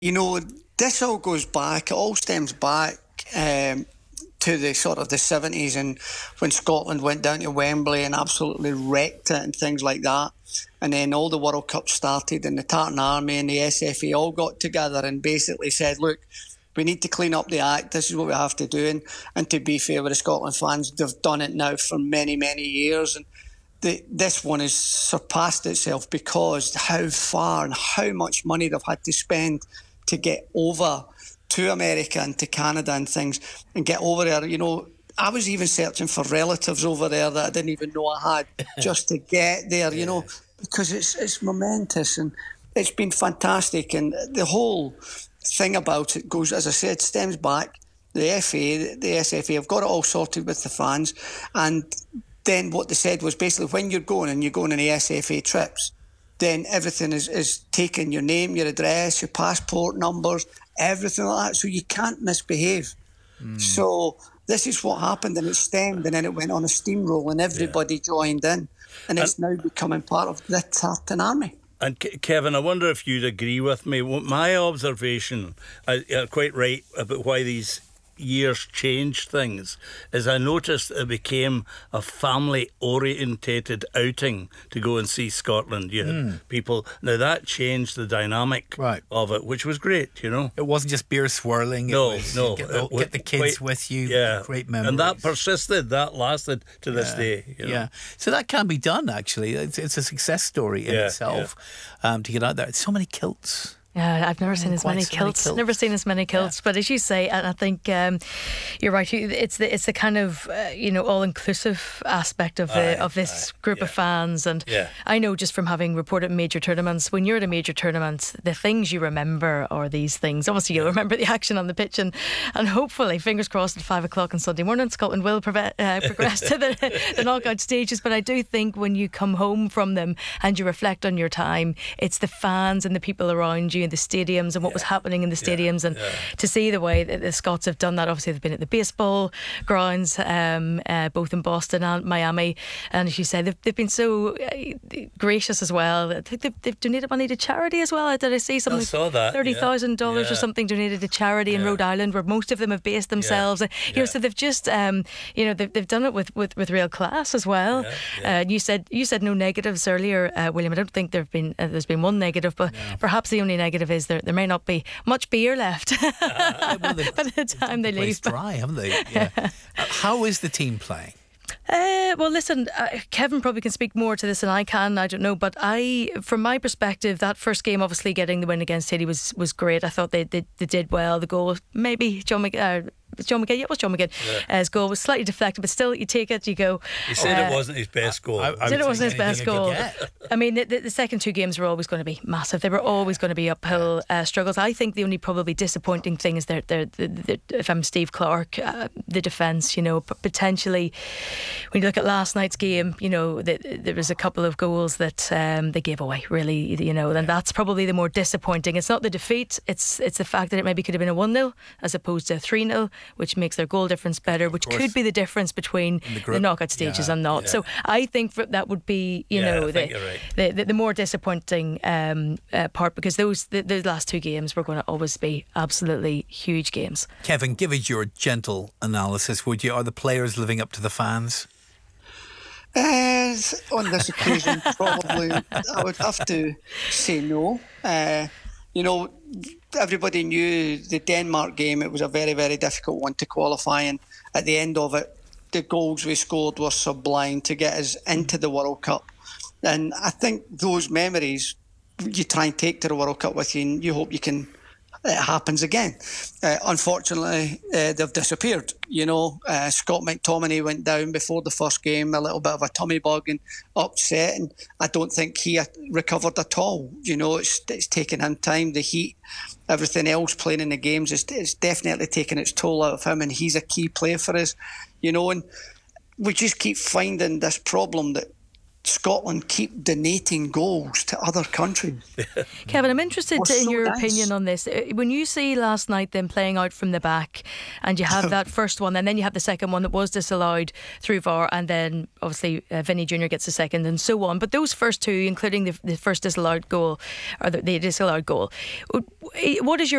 You know, this all goes back, it all stems back to the sort of the 70s, and when Scotland went down to Wembley and absolutely wrecked it and things like that. And then all the World Cups started, and the Tartan Army and the SFA all got together and basically said, look, we need to clean up the act. This is what we have to do. And to be fair with the Scotland fans, they've done it now for many, many years. And this one has surpassed itself because how far and how much money they've had to spend to get over to America and to Canada and things and get over there. You know, I was even searching for relatives over there that I didn't even know I had just to get there, you know, because it's momentous and it's been fantastic. And the whole thing about it goes, as I said, stems back. The FA, the SFA have got it all sorted with the fans. And then what they said was basically when you're going on the SFA trips, then everything is taken, your name, your address, your passport numbers, everything like that. So you can't misbehave. So this is what happened, and it stemmed, and then it went on a steamroll, and everybody joined in, and it's now becoming part of the Tartan Army. And Kevin, I wonder if you'd agree with me. My observation, you're quite right about why these years changed things, is I noticed it became a family orientated outing to go and see Scotland. You had people, now that changed the dynamic of it, which was great, you know. It wasn't just beer swirling. No. Get the kids with you. Great memories. And that persisted, that lasted to this day, you know? Yeah, so that can be done actually. It's a success story in itself. To get out there, so many kilts. Yeah, I've never seen as many kilts. Never seen as many kilts. Yeah. But as you say, and I think you're right. It's the kind of all-inclusive aspect of this group of fans. And I know just from having reported major tournaments, when you're at a major tournament, the things you remember are these things. Obviously, you'll remember the action on the pitch, and hopefully, fingers crossed, at 5 o'clock on Sunday morning, Scotland will progress to the knockout stages. But I do think when you come home from them and you reflect on your time, it's the fans and the people around you in the stadiums and what was happening in the stadiums, and to see the way that the Scots have done that. Obviously they've been at the baseball grounds both in Boston and Miami, and as you say, they've been so gracious as well. I think they've donated money to charity as well. Did I see something? I saw that. $30,000 or something donated to charity in Rhode Island, where most of them have based themselves. You know, so they've just they've done it with real class as well. You said no negatives earlier, William. I don't think there's been one negative, but perhaps the only negative is there may not be much beer left by the time they leave. Dry, haven't they? Yeah. How is the team playing? Well, listen, Kevin probably can speak more to this than I can. I don't know, but from my perspective, that first game, obviously getting the win against Haiti was great. I thought they did well. The goal, maybe John McGinn. Yeah, it was John McGinn. His goal was slightly deflected, but still, you take it, you go. He said it wasn't his best goal. It wasn't his best goal. I mean, the second two games were always going to be massive. They were always going to be uphill struggles. I think the only probably disappointing thing is if I'm Steve Clarke, the defence, you know, potentially, when you look at last night's game, you know, there was a couple of goals that they gave away, really, you know, and that's probably the more disappointing. It's not the defeat, it's the fact that it maybe could have been a 1-0 as opposed to a 3-0, which makes their goal difference better, which could be the difference between the knockout stages and not. So I think that would be, the more disappointing part, because the last two games were going to always be absolutely huge games. Kevin, give us your gentle analysis, would you? Are the players living up to the fans? On this occasion, probably I would have to say no. You know, everybody knew the Denmark game, it was a very, very difficult one to qualify, and at the end of it, the goals we scored were sublime to get us into the World Cup. And I think those memories you try and take to the World Cup with you, and you hope it happens again. Unfortunately, they've disappeared. You know, Scott McTominay went down before the first game, a little bit of a tummy bug and upset, and I don't think he recovered at all. You know, it's taken him time. The heat, everything else playing in the games, it's definitely taken its toll out of him, and he's a key player for us. You know, and we just keep finding this problem that Scotland keep donating goals to other countries. Kevin, I'm interested in your opinion on this. When you see last night them playing out from the back, and you have that first one, and then you have the second one that was disallowed through VAR, and then obviously Vinny Jr. gets the second, and so on. But those first two, including the first disallowed goal, or the disallowed goal, what is your